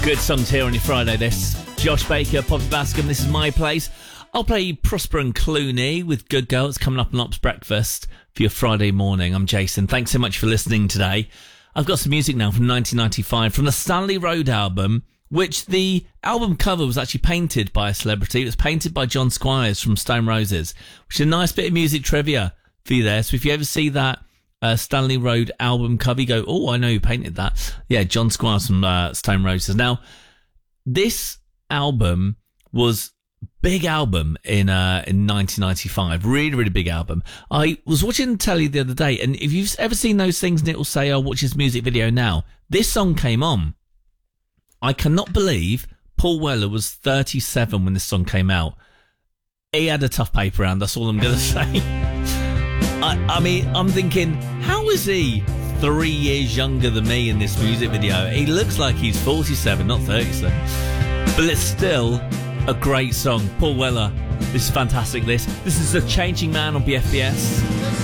Good songs here on your Friday, this. Josh Baker, Poppy Bascom, this is my place. I'll play Prosper and Clooney with Good Girl. It's coming up on Ops Breakfast for your Friday morning. I'm Jason. Thanks so much for listening today. I've got some music now from 1995 from the Stanley Road album, which the album cover was actually painted by a celebrity. It was painted by John Squires from Stone Roses, which is a nice bit of music trivia for you there. So if you ever see that Stanley Road album cover, you go, oh, I know who painted that. Yeah, John Squires from Stone Roses. Now, this album was big album in 1995. Really, really big album. I was watching telly the other day, and if you've ever seen those things and it will say, oh, watch this music video now, this song came on. I cannot believe Paul Weller was 37 when this song came out. He had a tough paper round, that's all I'm going to say. I mean, I'm thinking, how is he 3 years younger than me in this music video? He looks like he's 47, not 37. But it's still a great song. Paul Weller, this is fantastic. This is The Changing Man on BFBS.